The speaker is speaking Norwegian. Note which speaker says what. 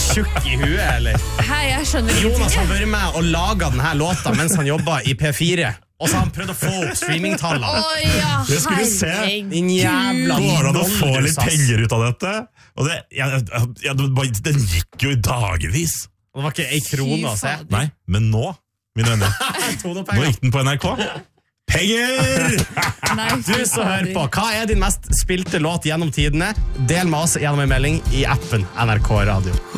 Speaker 1: tjukk I huet, eller?
Speaker 2: Hei, jeg skjønner
Speaker 1: Jonas har
Speaker 2: ingenting.
Speaker 1: vært med og laget denne låta mens han jobbet I P4. Og så har han prøvd å få opp streamingtallene.
Speaker 2: Ja,
Speaker 3: Det skulle du se.
Speaker 1: Din jævla
Speaker 3: Går det an å få litt
Speaker 1: nolldus, ass.
Speaker 3: penger ut av dette? Og den gikk jo I dagevis.
Speaker 1: Det var ikke 1 krone å se.
Speaker 2: fader.
Speaker 3: Nei, men nå, mine venner, nå gikk den på NRK. Penger!
Speaker 2: Nei,
Speaker 1: Du som hører på, hva din mest spilte låt gjennom tidene? Del med oss gjennom en melding I appen NRK Radio.